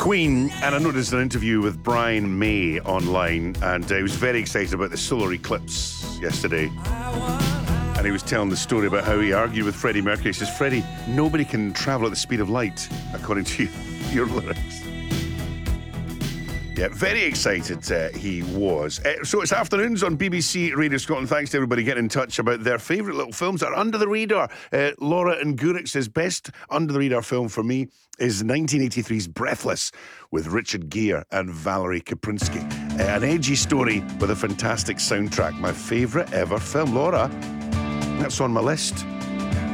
Queen, and I noticed an interview with Brian May online, and he was very excited about the solar eclipse yesterday. And he was telling the story about how he argued with Freddie Mercury. He says, Freddie, nobody can travel at the speed of light, according to your lyrics. Yeah, very excited he was. So it's afternoons on BBC Radio Scotland. Thanks to everybody getting in touch about their favourite little films that are under the radar. Laura in Gourock says, best under the radar film for me is 1983's Breathless with Richard Gere and Valerie Kaprinsky. An edgy story with a fantastic soundtrack. My favourite ever film. Laura, that's on my list.